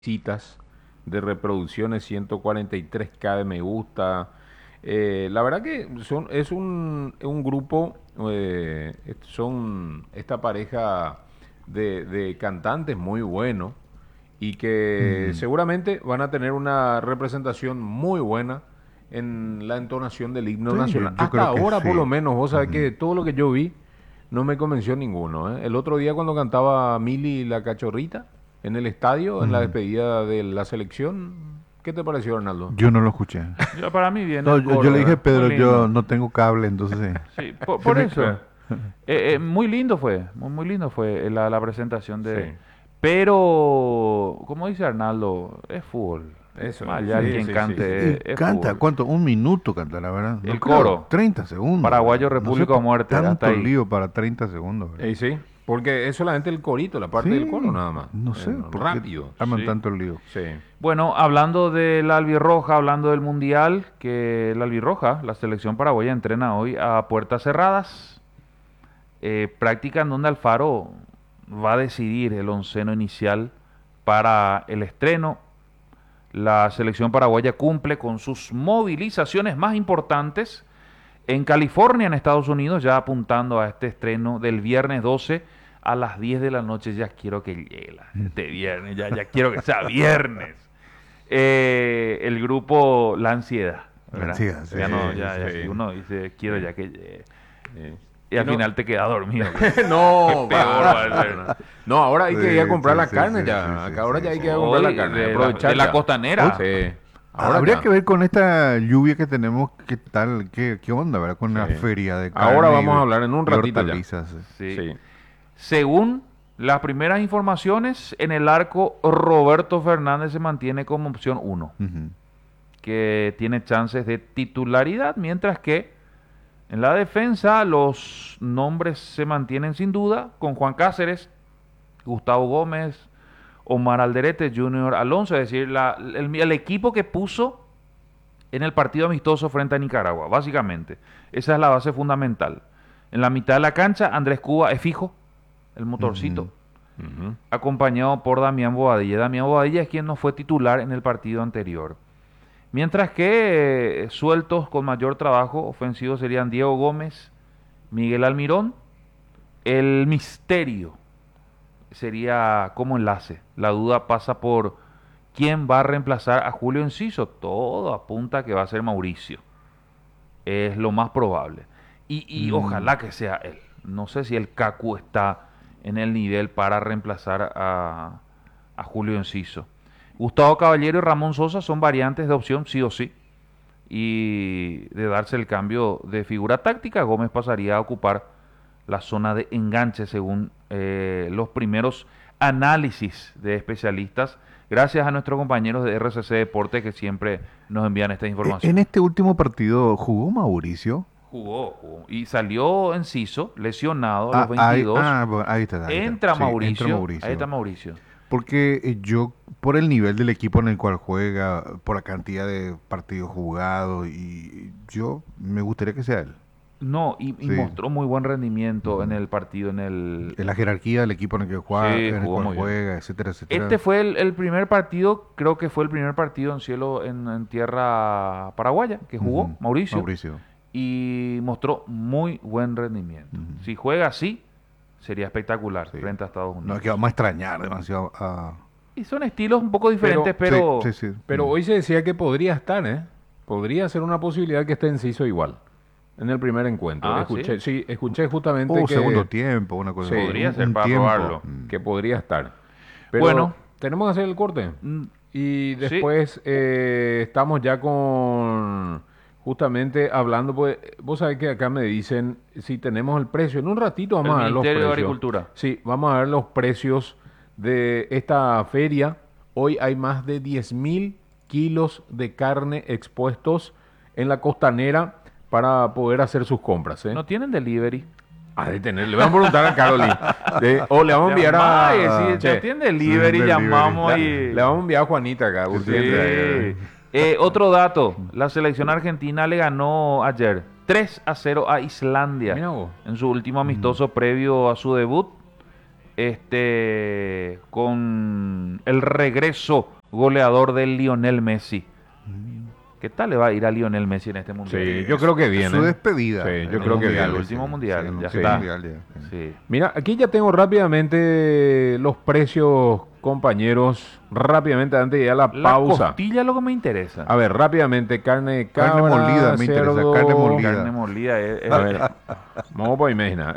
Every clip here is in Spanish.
citas de reproducciones, 143K de me gusta. La verdad que es un grupo, son esta pareja de cantantes muy bueno y que Mm. seguramente van a tener una representación muy buena en la entonación del himno Sí, nacional. yo Hasta creo que ahora, por lo sí. menos, vos sabés que Ujú. todo lo que yo vi no me convenció ninguno, ¿eh? El otro día cuando cantaba Mili la Cachorrita en el estadio, en la Mm. despedida de la selección, ¿qué te pareció, Arnaldo? Yo no lo escuché. Yo, para mí viene No, el yo coro, le dije, ¿verdad? Muy Pedro, yo lindo. no tengo cable, entonces Sí, se por me... eso. Muy lindo fue, muy lindo fue la presentación Sí, de... Pero, como dice Arnaldo, es fútbol. eso, Más allá de sí, quien sí, sí, sí. Y cante, es canta, fútbol. ¿cuánto? Un minuto canta, la verdad. No El creo, coro, 30 segundos, ¿verdad? Paraguayo No sé República o por Muerte, hasta tanto ahí. lío para 30 segundos, ¿verdad? Sí, porque es solamente el corito, la parte del coro Sí, nada más. no sé por qué Rápido. arman Sí. tanto lío. Sí. Bueno, hablando del albirroja, hablando del mundial, que la albirroja, la selección paraguaya entrena hoy a puertas cerradas. Práctica en donde Alfaro va a decidir el onceno inicial para el estreno. La selección paraguaya cumple con sus movilizaciones más importantes en California, en Estados Unidos, ya apuntando a este estreno del viernes 12 a las 10 de la noche. Ya quiero que llegue este viernes, ya quiero que sea viernes. El grupo La Ansiedad, ¿verdad? Sí, sí, Ya no, Sí, ya si sí. uno dice quiero Sí, ya que llegue. sí. Y Y al no, final te quedas dormido. Qué no, peor va a no, ser. no. No, ahora hay que ir a sí, comprar la sí, carne sí, sí, ya. sí, Acá ahora sí, ya hay que ir a sí. comprar la Hoy carne, de aprovechar la ya. Hoy costanera. Sí, ahora habría ya. que ver con esta lluvia que tenemos, qué tal, qué onda, ¿verdad? Con Sí. la feria de Ahora carne vamos a hablar en un y ratito ya. hortalizas. Sí. Sí. Según las primeras informaciones, en el arco Roberto Fernández se mantiene como opción uno, Ujú. que tiene chances de titularidad, mientras que en la defensa los nombres se mantienen sin duda, con Juan Cáceres, Gustavo Gómez, Omar Alderete, Junior Alonso, es decir, el equipo que puso en el partido amistoso frente a Nicaragua, básicamente. Esa es la base fundamental. En la mitad de la cancha, Andrés Cuba es fijo, el motorcito, Ujú. Ujú. acompañado por Damián Bobadilla. Damián Bobadilla es quien no fue titular en el partido anterior. Mientras que sueltos con mayor trabajo ofensivo serían Diego Gómez, Miguel Almirón. El misterio sería como enlace. La duda pasa por quién va a reemplazar a Julio Enciso. Todo apunta a que va a ser Mauricio. Es lo más probable. Y Mm. ojalá que sea él. No sé si el Cacu está en el nivel para reemplazar a Julio Enciso. Gustavo Caballero y Ramón Sosa son variantes de opción sí o sí. Y de darse el cambio de figura táctica, Gómez pasaría a ocupar la zona de enganche según los primeros análisis de especialistas, gracias a nuestros compañeros de RCC Deporte que siempre nos envían esta En información. este último partido jugó Mauricio. Jugó y salió Enciso, lesionado a los 22. Bueno, ahí está, ahí está. Entra Sí, entra Mauricio, ahí está Mauricio. Mauricio. Porque yo, por el nivel del equipo en el cual juega, por la cantidad de partidos jugados, y yo me gustaría que sea él. No, y Sí. mostró muy buen rendimiento en Ujú. el partido, En la jerarquía del equipo Sí, en el jugó cual muy bien. juega, etcétera, Este etcétera. fue el primer partido, creo que fue el primer partido en cielo en tierra paraguaya que jugó Ujú. Mauricio Mauricio. y mostró muy buen rendimiento. Ujú. Si juega así, sería espectacular Sí. frente a Estados No es que Unidos. vamos a extrañar demasiado a... Y son estilos un poco diferentes, Pero, Sí, pero sí, sí. pero hoy se decía que podría estar, ¿eh? Podría ser una posibilidad que esté Enciso igual en el primer encuentro. ah, sí, Escuché, sí, escuché justamente Segundo que tiempo, una cosa sí, así. podría ser Un para tiempo. probarlo. Mm. que podría estar. Pero Bueno, tenemos que hacer el corte. mm, Y sí, después estamos ya con justamente hablando, pues vos sabés que acá me dicen si tenemos el precio. En un ratito el vamos a ver los Ministerio de precios. Agricultura. Sí, vamos a ver los precios de esta feria. Hoy hay más de 10.000 kilos de carne expuestos en la costanera para poder hacer sus compras, ¿eh? No tienen delivery. Ha de tener, le vamos a preguntar a Caroline. O le vamos a enviar Llamá y a. decir, ya Che, tiene Sí, un delivery, delivery. llamamos y... le vamos a enviar a Juanita acá, Que se urgente. entre. Sí. Otro dato, la selección argentina le ganó ayer 3-0 a Islandia Mira vos. en su último Ujú. amistoso previo a su debut. con el regreso goleador de Lionel Messi. ¿Qué tal le va a ir a Lionel Messi en este mundial? Sí, yo creo que viene. Su despedida. Sí, yo creo que El viene. último mundial, ya sí, está. mundial ya. Sí. Mira, aquí ya tengo rápidamente los precios, compañeros. Rápidamente, antes de ir a la La pausa. costilla es lo que me interesa. A ver, rápidamente, carne de cabra, Carne molida, me interesa, cerdo, carne molida. Carne molida. A ver, vamos por imagina.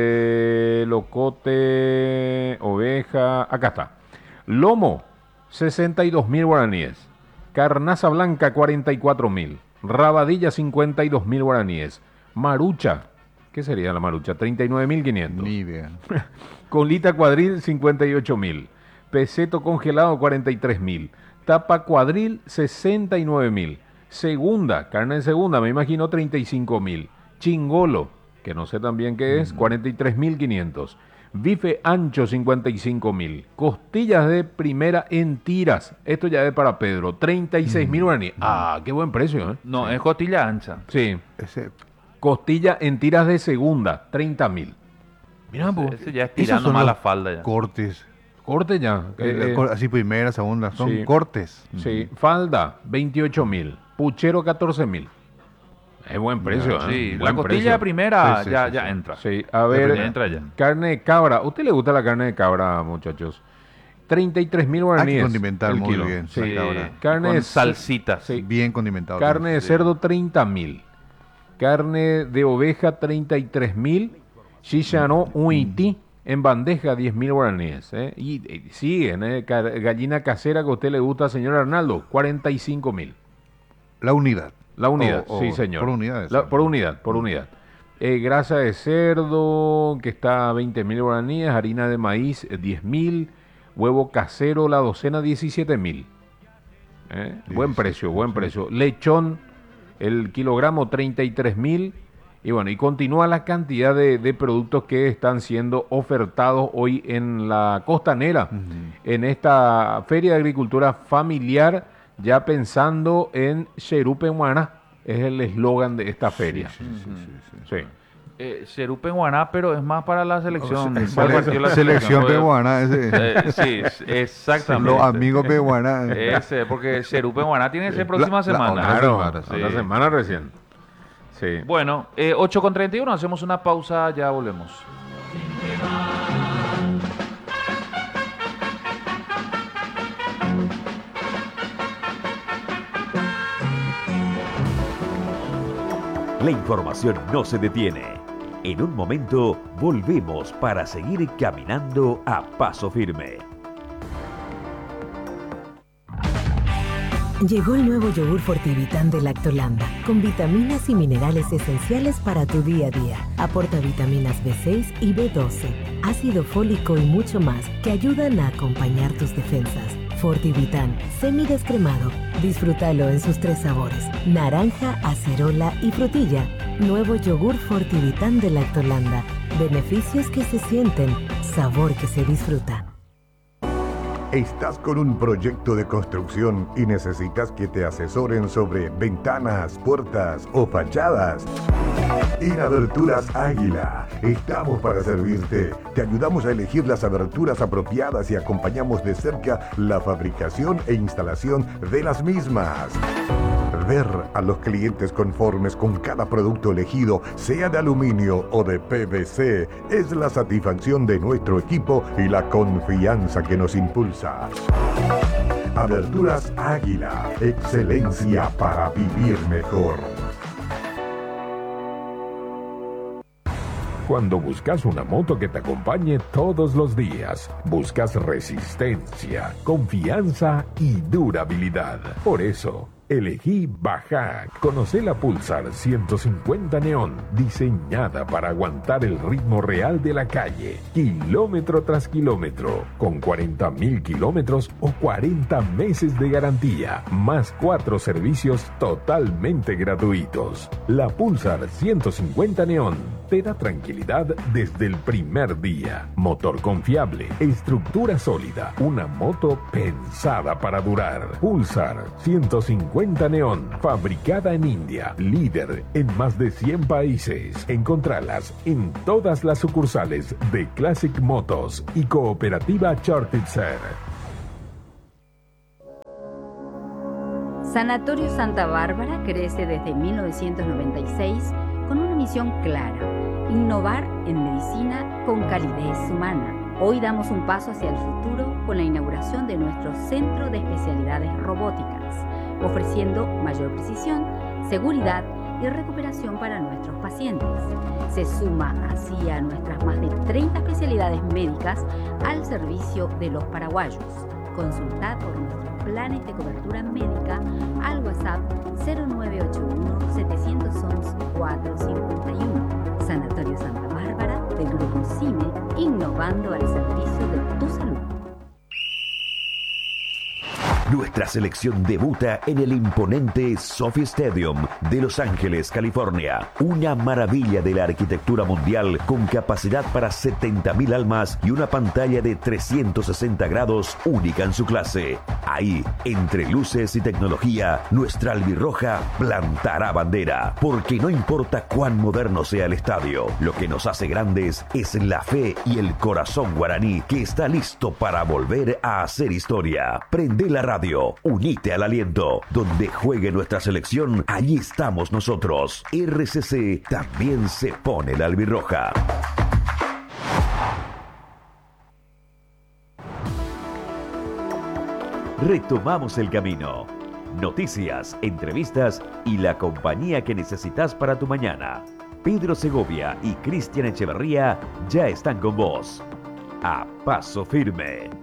Locote, oveja, acá está. Lomo, 62.000 guaraníes. Carnaza blanca, 44.000. Rabadilla, 52.000 guaraníes. Marucha, ¿qué sería la marucha? 39.500. Ni idea. Colita cuadril, 58.000. Peseto congelado, 43.000. Tapa cuadril, 69.000. Segunda, carne de segunda, me imagino 35.000. Chingolo, que no sé también qué es, 43.500. Bife ancho, 55.000. Costillas de primera en tiras. Esto ya es para Pedro, 36.000 guaraníes. Ah, qué buen precio, ¿eh? No, es costilla ancha. Sí. Ese, Costilla en tiras de segunda, 30.000. Mira, Ese ya es esos tirando son más los la falda ya. cortes. corte ya. Así primera, segunda. Son sí. cortes. Sí, falda, 28.000. Puchero, 14.000. Es buen precio, ¿eh? Sí, Buen la costilla precio. primera Sí, sí, ya, sí, ya sí. entra. Sí, a ver, Entra ya. carne de cabra. ¿A usted le gusta la carne de cabra, muchachos? 33.000 guaraníes. Hay que condimentar el muy kilo. bien, Sí. la cabra. Carne Con de salsitas. Sí. Bien condimentado. Carne de Sí. cerdo, 30.000. Carne de oveja, 33.000. Chicharrón uiti en bandeja, 10.000 guaraníes. Y siguen, gallina casera que a usted le gusta, señor Arnaldo, 45.000. La unidad. La unidad, O sí, señor. por unidades. Por unidad, por unidad. Grasa de cerdo, que está a 20.000 guaraníes. Harina de maíz, 10.000. Huevo casero, la docena, 17.000. Buen precio, buen precio. Lechón, el kilogramo, 33.000. Y bueno, y continúa la cantidad de productos que están siendo ofertados hoy en la Costanera, en esta Feria de Agricultura Familiar, ya pensando en Xerupehuana, es el eslogan de esta feria. Sí. Xerupehuaná, pero es más para la selección. Se- para el partido de la selección porque- peruana. Ese. Sí, exactamente. Los amigos peruanas. Porque Xerupehuaná tiene que ser próxima La semana. otra Claro, semana, sí. la semana recién. Sí. Bueno, 8:31, hacemos una pausa, ya volvemos. La información no se detiene. En un momento volvemos para seguir caminando a paso firme. Llegó el nuevo yogur Fortivitán de Lactolanda, con vitaminas y minerales esenciales para tu día a día. Aporta vitaminas B6 y B12, ácido fólico y mucho más que ayudan a acompañar tus defensas. Fortivitán, semidescremado. Disfrútalo en sus 3 sabores: naranja, acerola y frutilla. Nuevo yogur Fortivitán de Lactolanda. Beneficios que se sienten, sabor que se disfruta. ¿Estás con un proyecto de construcción y necesitas que te asesoren sobre ventanas, puertas o fachadas? En Aberturas Águila estamos para servirte. Te ayudamos a elegir las aberturas apropiadas y acompañamos de cerca la fabricación e instalación de las mismas. Ver a los clientes conformes con cada producto elegido, sea de aluminio o de PVC, es la satisfacción de nuestro equipo y la confianza que nos impulsa. Aberturas Águila, excelencia para vivir mejor. Cuando buscas una moto que te acompañe todos los días, buscas resistencia, confianza y durabilidad. Por eso, elegí Bajac. Conoce la Pulsar 150 Neón, diseñada para aguantar el ritmo real de la calle, kilómetro tras kilómetro, con 40.000 kilómetros o 40 meses de garantía, más 4 servicios totalmente gratuitos. La Pulsar 150 Neón. te da tranquilidad desde el primer día. Motor confiable, estructura sólida, una moto pensada para durar. Pulsar 150 Neón, fabricada en India, líder en más de 100 países. Encontralas en todas las sucursales de Classic Motos y Cooperativa Chartitzer. Sanatorio Santa Bárbara crece desde 1996 con una misión clara: innovar en medicina con calidez humana. Hoy damos un paso hacia el futuro con la inauguración de nuestro Centro de Especialidades Robóticas, ofreciendo mayor precisión, seguridad y recuperación para nuestros pacientes. Se suma así a nuestras más de 30 especialidades médicas al servicio de los paraguayos. Consulta por nuestros planes de cobertura médica al WhatsApp 0981-711-451. Sanatorio Santa Bárbara del Grupo CIME, innovando al servicio de tu salud. Nuestra selección debuta en el imponente SoFi Stadium de Los Ángeles, California. Una maravilla de la arquitectura mundial con capacidad para 70.000 almas y una pantalla de 360 grados única en su clase. Ahí, entre luces y tecnología, nuestra albirroja plantará bandera. Porque no importa cuán moderno sea el estadio, lo que nos hace grandes es la fe y el corazón guaraní que está listo para volver a hacer historia. Prende la radio. Unite al aliento. Donde juegue nuestra selección, allí estamos nosotros. RCC también se pone la albirroja. Retomamos el camino. Noticias, entrevistas y la compañía que necesitas para tu mañana. Pedro Segovia y Cristian Echeverría ya están con vos. A paso firme.